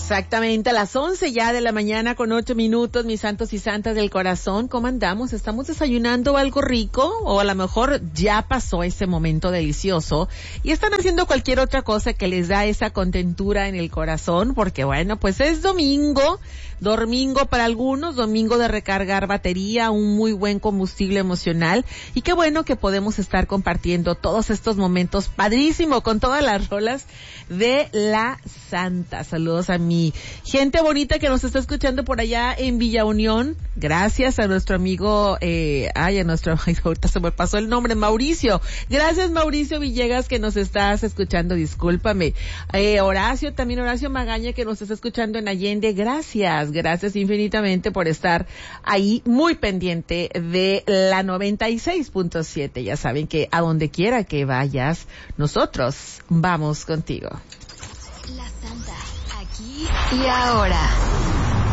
Exactamente, a las 11 ya de la mañana con 8 minutos, mis santos y santas del corazón. ¿Cómo andamos? ¿Estamos desayunando algo rico? O a lo mejor ya pasó ese momento delicioso y están haciendo cualquier otra cosa que les da esa contentura en el corazón, porque bueno, pues es domingo para algunos, domingo de recargar batería, un muy buen combustible emocional, y qué bueno que podemos estar compartiendo todos estos momentos padrísimo con todas las rolas de la Santa. Saludos a mi gente bonita que nos está escuchando por allá en Villa Unión. Gracias a nuestro amigo, ahorita se me pasó el nombre, Mauricio. Gracias, Mauricio Villegas, que nos estás escuchando, discúlpame. Horacio Magaña, que nos está escuchando en Allende. Gracias infinitamente por estar ahí muy pendiente de la 96.7. Ya saben que a donde quiera que vayas, nosotros vamos contigo. La Santa, aquí y ahora.